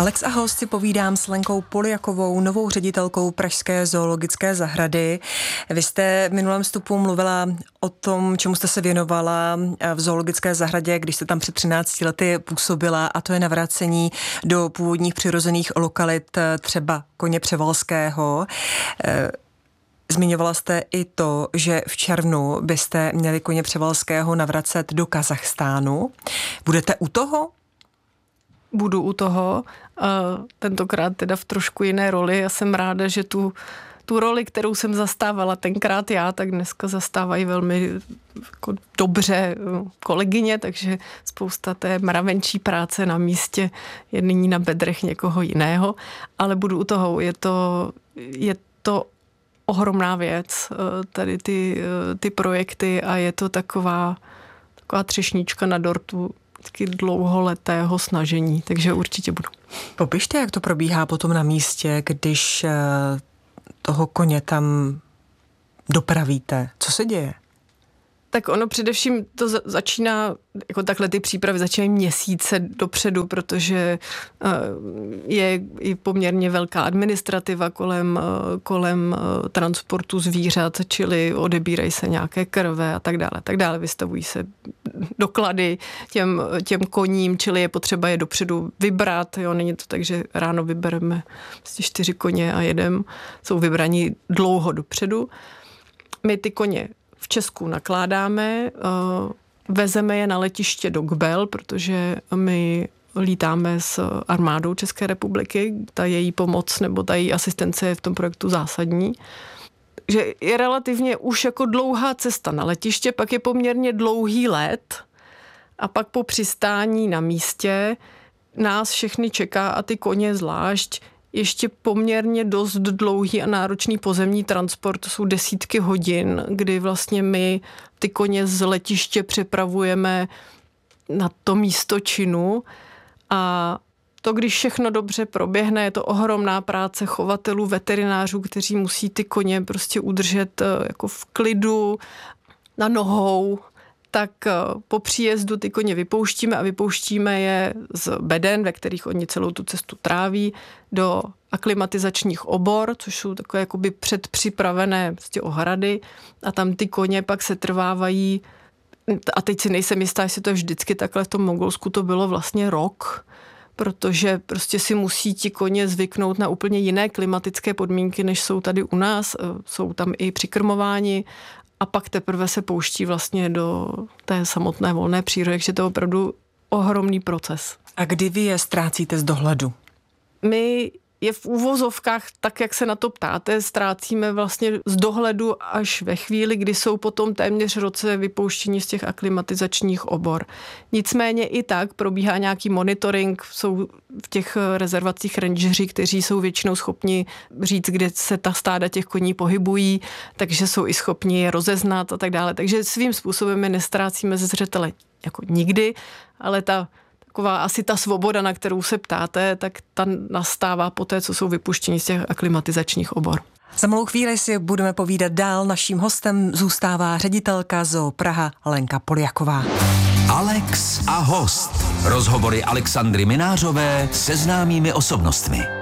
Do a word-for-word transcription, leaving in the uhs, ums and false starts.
Alex a host si povídám s Lenkou Poljakovou, novou ředitelkou Pražské zoologické zahrady. Vy jste v minulém vstupu mluvila o tom, čemu jste se věnovala v zoologické zahradě, když jste tam před třinácti lety působila, a to je navracení do původních přirozených lokalit, třeba koně převalského. Zmiňovala jste i to, že v červnu byste měli koně převalského navracet do Kazachstánu. Budete u toho? Budu u toho, tentokrát teda v trošku jiné roli. Já jsem ráda, že tu, tu roli, kterou jsem zastávala tenkrát já, tak dneska zastávají velmi jako dobře kolegyně, takže spousta té mravenčí práce na místě je nyní na bedrech někoho jiného, ale budu u toho. Je to, je to ohromná věc, tady ty, ty projekty, a je to taková, taková třešnička na dortu taky dlouholetého snažení, takže určitě budu. Popište, jak to probíhá potom na místě, když toho koně tam dopravíte. Co se děje? Tak ono především to začíná, jako takhle ty přípravy začínají měsíce dopředu, protože je i poměrně velká administrativa kolem, kolem transportu zvířat, čili odebírají se nějaké krve a tak dále, tak dále, vystavují se doklady těm, těm koním, čili je potřeba je dopředu vybrat, jo, není to tak, že ráno vybereme vlastně čtyři koně a jedem, jsou vybraní dlouho dopředu. My ty koně v Česku nakládáme, vezeme je na letiště do Gbel, protože my lítáme s armádou České republiky, ta její pomoc nebo ta její asistence je v tom projektu zásadní. Že je relativně už jako dlouhá cesta na letiště, pak je poměrně dlouhý let a pak po přistání na místě nás všechny čeká, a ty koně zvlášť, ještě poměrně dost dlouhý a náročný pozemní transport, to jsou desítky hodin, kdy vlastně my ty koně z letiště přepravujeme na to místo činu, a to, když všechno dobře proběhne, je to ohromná práce chovatelů, veterinářů, kteří musí ty koně prostě udržet jako v klidu, na nohou. Tak po příjezdu ty koně vypouštíme a vypouštíme je z beden, ve kterých oni celou tu cestu tráví, do aklimatizačních obor, což jsou takové jakoby předpřipravené prostě ohrady, a tam ty koně pak se trvávají, a teď si nejsem jistá, jestli to je vždycky takhle, v tom Mongolsku to bylo vlastně rok, protože prostě si musí ti koně zvyknout na úplně jiné klimatické podmínky, než jsou tady u nás, jsou tam i přikrmováni, a pak teprve se pouští vlastně do té samotné volné přírody, takže to je opravdu ohromný proces. A kdy vy je ztrácíte z dohledu? My je v úvozovkách, tak jak se na to ptáte, ztrácíme vlastně z dohledu až ve chvíli, kdy jsou potom téměř roce vypouštění z těch aklimatizačních obor. Nicméně i tak probíhá nějaký monitoring, jsou v těch rezervacích rangeři, kteří jsou většinou schopni říct, kde se ta stáda těch koní pohybují, takže jsou i schopni je rozeznat a tak dále. Takže svým způsobem my nestrácíme ze zřetele jako nikdy, ale ta taková asi ta svoboda, na kterou se ptáte, tak ta nastává poté, co jsou vypuštěni z těch aklimatizačních obor. Za malou chvíli si budeme povídat dál. Naším hostem zůstává ředitelka Zoo Praha Lenka Poljaková. Alex a host. Rozhovory Alexandry Minářové se známými osobnostmi.